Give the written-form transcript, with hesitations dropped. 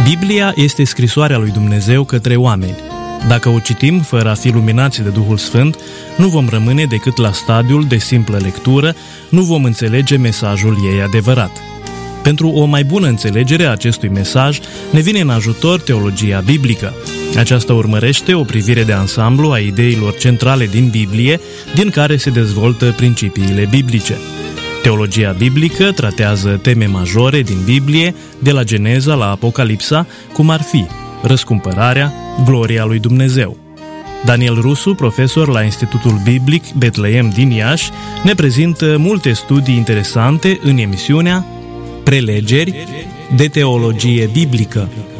Biblia este scrisoarea lui Dumnezeu către oameni. Dacă o citim fără a fi luminați de Duhul Sfânt, nu vom rămâne decât la stadiul de simplă lectură, nu vom înțelege mesajul ei adevărat. Pentru o mai bună înțelegere a acestui mesaj, ne vine în ajutor teologia biblică. Aceasta urmărește o privire de ansamblu a ideilor centrale din Biblie, din care se dezvoltă principiile biblice. Teologia biblică tratează teme majore din Biblie, de la Geneza la Apocalipsa, cum ar fi răscumpărarea, gloria lui Dumnezeu. Daniel Rusu, profesor la Institutul Biblic Betleem din Iași, ne prezintă multe studii interesante în emisiunea Prelegeri de teologie biblică.